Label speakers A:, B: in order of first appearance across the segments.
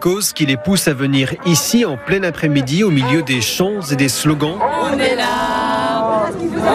A: cause qui les pousse à venir ici en plein après-midi au milieu des chants et des slogans.
B: On est là,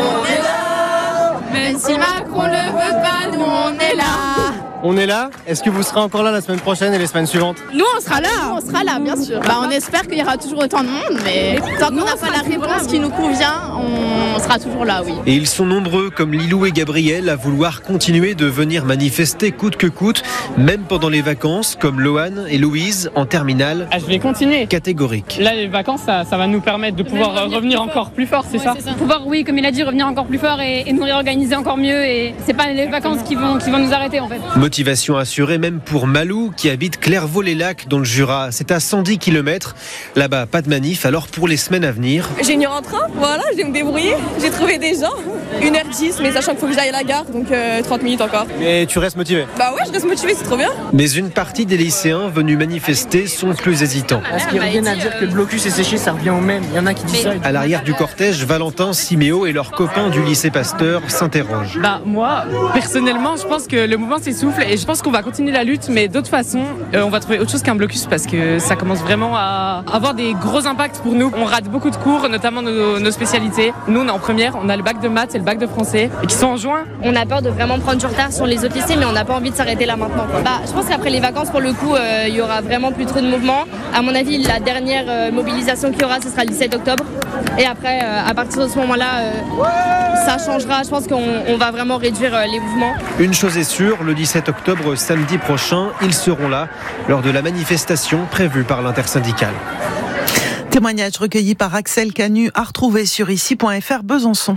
B: même si Macron ne veut pas, nous on est là.
C: On est là. Est-ce que vous serez encore là la semaine prochaine et les semaines suivantes ?
B: Nous on sera là, bien sûr. On espère qu'il y aura toujours autant de monde, mais tant qu'on n'a pas la réponse qui nous convient, on sera toujours là, oui.
A: Et ils sont nombreux, comme Lilou et Gabriel, à vouloir continuer de venir manifester coûte que coûte, même pendant les vacances, comme Loane et Louise en terminale.
D: Je vais continuer.
A: Catégorique.
D: Là, les vacances, ça va nous permettre de pouvoir revenir encore plus fort, c'est ça ?
E: Pouvoir, oui, comme il a dit, revenir encore plus fort et nous réorganiser encore mieux. Et c'est pas les vacances qui vont nous arrêter, en fait.
A: Motivation assurée même pour Malou, qui habite Clairvaux-les-Lacs dans le Jura. C'est à 110 km. Là-bas, pas de manif, alors pour les semaines à venir.
F: J'ai mis en train, voilà, je vais me débrouiller. J'ai trouvé des gens. 1h10, mais sachant qu'il faut que j'aille à la gare, donc 30 minutes encore.
C: Mais tu restes motivé ?
F: Bah ouais, je reste motivée, c'est trop bien.
A: Mais une partie des lycéens venus manifester sont plus hésitants.
G: Est-ce qu'ils reviennent à dire que le blocus est séché, ça revient au même ? Il y en a qui disent ça.
A: À l'arrière du cortège, Valentin, Siméo et leurs copains du lycée Pasteur s'interrogent.
D: Moi, personnellement, je pense que le mouvement s'essouffle et je pense qu'on va continuer la lutte, mais d'autre façon, on va trouver autre chose qu'un blocus parce que ça commence vraiment à avoir des gros impacts pour nous. On rate beaucoup de cours, notamment nos spécialités. Nous, on est en première, on a le bac de maths et le bac de français et qui sont en juin.
E: On a peur de vraiment prendre du retard sur les autres lycées, mais on n'a pas envie de s'arrêter là maintenant. Je pense qu'après les vacances, pour le coup, il y aura vraiment plus trop de mouvements. À mon avis, la dernière mobilisation qu'il y aura, ce sera le 17 octobre. Et après, à partir de ce moment-là, ça changera. Je pense qu'on va vraiment réduire les mouvements.
A: Une chose est sûre, le 17 octobre, samedi prochain, ils seront là lors de la manifestation prévue par l'intersyndicale.
H: Témoignage recueilli par Axel Canu à retrouver sur ici.fr Besançon.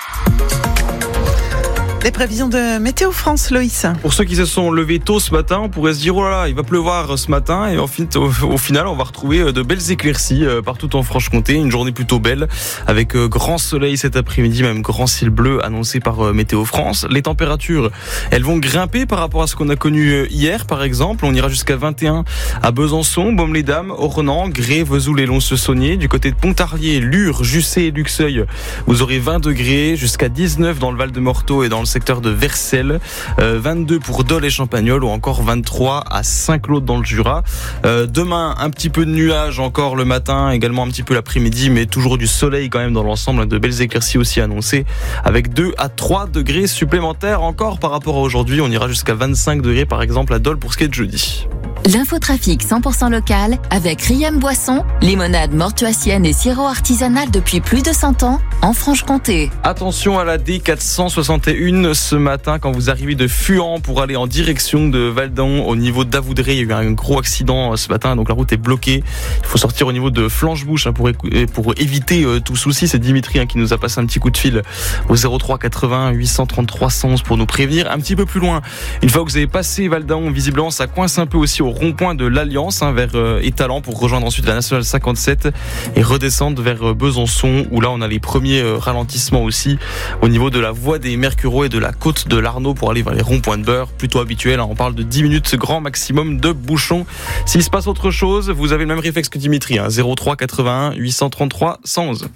H: Les prévisions de Météo France, Loïs.
I: Pour ceux qui se sont levés tôt ce matin, on pourrait se dire oh là là, il va pleuvoir ce matin et au final, on va retrouver de belles éclaircies partout en Franche-Comté. Une journée plutôt belle avec grand soleil cet après-midi, même grand ciel bleu annoncé par Météo France. Les températures, elles vont grimper par rapport à ce qu'on a connu hier, par exemple. On ira jusqu'à 21 à Besançon, Baume-les-Dames, Ornans, Grès, Vesoul et Lons-le-Saunier. Du côté de Pontarlier, Lure, Jussey et Luxeuil, vous aurez 20 degrés, jusqu'à 19 dans le Val-de-Morteau et dans le secteur de Vercelles, 22 pour Dole et Champagnole ou encore 23 à Saint-Claude dans le Jura. Demain, un petit peu de nuages encore le matin, également un petit peu l'après-midi, mais toujours du soleil quand même dans l'ensemble, de belles éclaircies aussi annoncées avec 2 à 3 degrés supplémentaires encore par rapport à aujourd'hui. On ira jusqu'à 25 degrés par exemple à Dole pour ce qui est de jeudi.
J: L'infotrafic 100% local avec Riem Boisson, limonade mortuacienne et sirop artisanal depuis plus de 100 ans en Franche-Comté.
I: Attention à la D461 ce matin quand vous arrivez de Fuan pour aller en direction de Valdan au niveau d'Avoudré. Il y a eu un gros accident ce matin, donc la route est bloquée. Il faut sortir au niveau de Flanchebouche pour éviter tout souci. C'est Dimitri qui nous a passé un petit coup de fil au 03 80 833 111 pour nous prévenir. Un petit peu plus loin, une fois que vous avez passé Valdan, visiblement ça coince un peu aussi au rond-point de l'Alliance vers Étalans pour rejoindre ensuite la nationale 57 et redescendre vers Besançon où là on a les premiers ralentissements aussi au niveau de la voie des Mercureaux et de la côte de l'Arnaud pour aller vers les ronds-points de Beurre, plutôt habituel, on parle de 10 minutes grand maximum de bouchons. S'il se passe autre chose, vous avez le même réflexe que Dimitri, 03 81 833 111.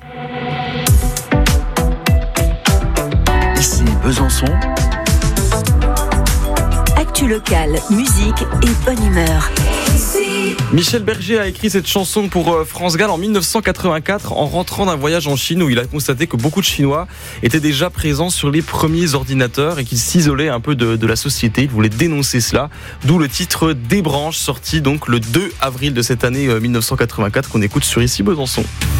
K: Ici Besançon.
J: Actu locale, musique et bonne humeur.
I: Michel Berger a écrit cette chanson pour France Gall en 1984 en rentrant d'un voyage en Chine où il a constaté que beaucoup de Chinois étaient déjà présents sur les premiers ordinateurs et qu'ils s'isolaient un peu de la société. Il voulait dénoncer cela, d'où le titre Des branches, sorti donc le 2 avril de cette année 1984 qu'on écoute sur Ici Besançon.